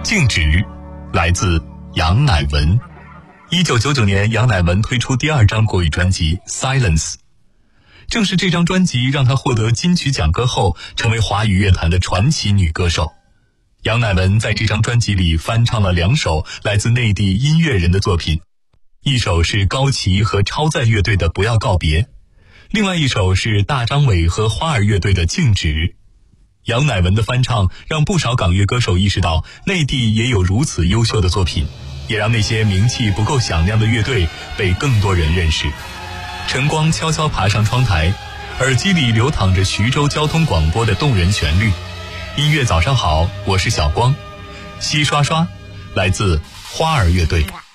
静止，来自杨乃文。1999年，杨乃文推出第2张国语专辑《Silence》，正是这张专辑让她获得金曲奖歌后，成为华语乐坛的传奇女歌手。杨乃文在这张专辑里翻唱了2首来自内地音乐人的作品，一首是高旗和超载乐队的《不要告别》，另外一首是大张伟和花儿乐队的《静止》。杨乃文的翻唱让不少港乐歌手意识到内地也有如此优秀的作品，也让那些名气不够响亮的乐队被更多人认识。晨光悄悄爬上窗台，耳机里流淌着徐州交通广播的动人旋律。音乐早上好，我是小光。洗刷刷，来自花儿乐队。